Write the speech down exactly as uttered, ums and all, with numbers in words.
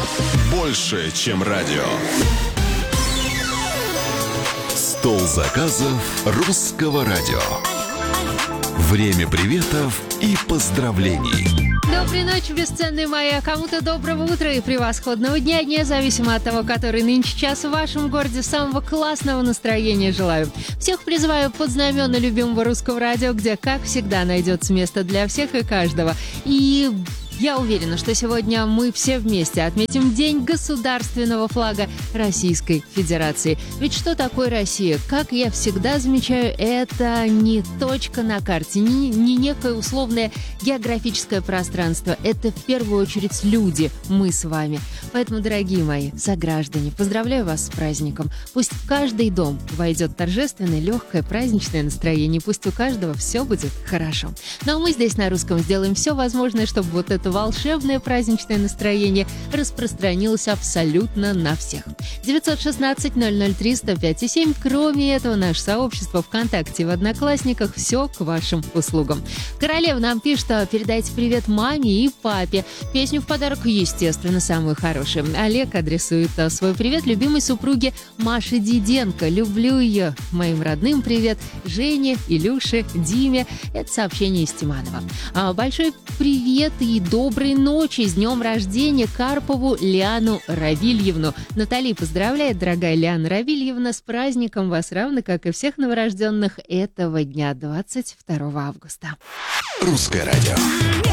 Больше, чем радио. Стол заказов русского радио. Время приветов и поздравлений. Доброй ночи, бесценные мои, а кому-то доброго утра и превосходного дня, независимо от того, который нынче час в вашем городе. Самого классного настроения желаю. Всех призываю под знамена любимого русского радио, где, как всегда, найдется место для всех и каждого. И я уверена, что сегодня мы все вместе отметим День государственного флага Российской Федерации. Ведь что такое Россия? Как я всегда замечаю, это не точка на карте, не, не некое условное географическое пространство. Это в первую очередь люди, мы с вами. Поэтому, дорогие мои сограждане, поздравляю вас с праздником. Пусть в каждый дом войдет торжественное, легкое, праздничное настроение. Пусть у каждого все будет хорошо. Ну а мы здесь на русском сделаем все возможное, чтобы вот это волшебное праздничное настроение распространилось абсолютно на всех. девятьсот шестнадцать ноль ноль три сто пять и семь. Кроме этого, наше сообщество ВКонтакте в Одноклассниках. Все к вашим услугам. Королева нам пишет, что передайте привет маме и папе. Песню в подарок, естественно, самую хорошую. Олег адресует свой привет любимой супруге Маше Диденко. Люблю ее. Моим родным привет. Жене, Илюше, Диме. Это сообщение из Тиманова. А большой привет и доброй ночи. С днем рождения Карпову Лиану Равильевну. Натали поздравляет, дорогая Лиана Равильевна, с праздником вас, равно как и всех новорожденных этого дня, двадцать второго августа. Русское радио.